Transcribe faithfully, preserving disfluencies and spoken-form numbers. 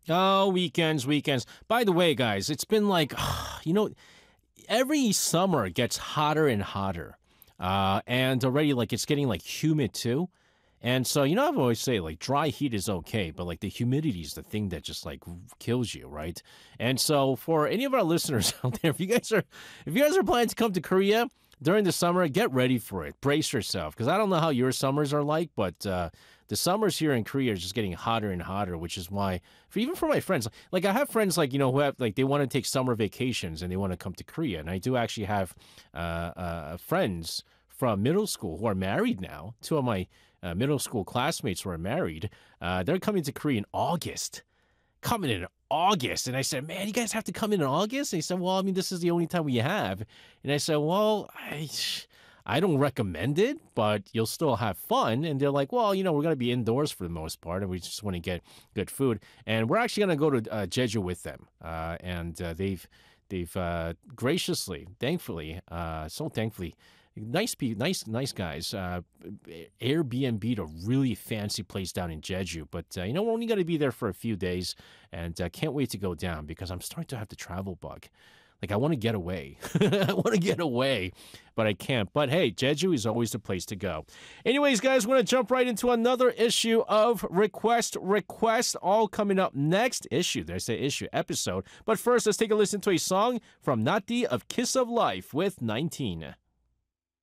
Oh, weekends, weekends. By the way, guys, it's been like, you know, every summer it gets hotter and hotter. Uh, and already, like, it's getting, like, humid, too. And so, you know, I've always say, like, dry heat is okay, but, like, the humidity is the thing that just, like, kills you, right? And so, for any of our listeners out there, if you guys are, if you guys are planning to come to Korea during the summer, get ready for it. Brace yourself, because I don't know how your summers are like, but uh, the summers here in Korea are just getting hotter and hotter, which is why, for even for my friends, like, I have friends, like, you know, who have, like, they want to take summer vacations and they want to come to Korea. And I do actually have uh, uh, friends from middle school who are married now. Two of my uh, middle school classmates who are married. Uh, they're coming to Korea in August. Coming in August. And I said, man, you guys have to come in in August? And he said, well, I mean, this is the only time we have. And I said, well, I, I don't recommend it, but you'll still have fun. And they're like, well, you know, we're going to be indoors for the most part, and we just want to get good food. And we're actually going to go to uh, Jeju with them. Uh, and uh, they've, they've uh, graciously, thankfully, uh, so thankfully, Nice, pe- nice, nice guys. Uh, Airbnb'd a really fancy place down in Jeju, but uh, you know we're only going to be there for a few days, and uh, can't wait to go down because I'm starting to have the travel bug. Like I want to get away, I want to get away, but I can't. But hey, Jeju is always the place to go. Anyways, guys, we're going to jump right into another issue of Request Request, all coming up next. Issue, there's the issue episode. But first, let's take a listen to a song from Nati of Kiss of Life with nineteen.